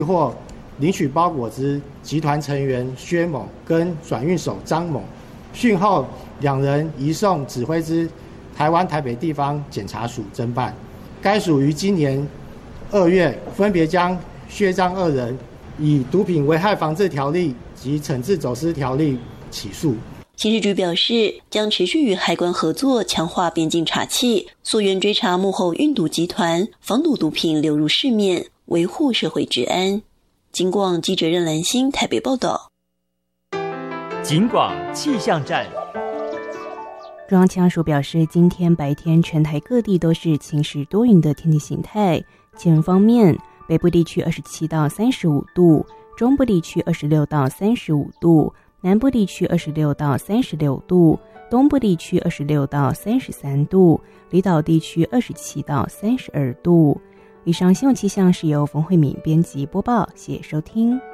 获领取包裹之集团成员薛某跟转运手张某，讯后两人移送指挥之台湾台北地方检察署侦办。该署于今年2月分别将薛张二人以毒品危害防治条例及惩治走私条例起诉。 刑事局表示，将持续与海关合作，强化边境查缉，溯源追查幕后运毒集团，防堵毒品流入市面，维护社会治安。警广记者任兰心台北报道。 警广气象站。 中央气象署表示，今天白天全台各地都是晴时多云的天气形态。气温方面，北部地区27到35度，中部地区26到35度，南部地区26到36度，东部地区26到33度，离岛地区27到32度。以上新闻气象是由冯慧敏编辑播报，谢谢收听。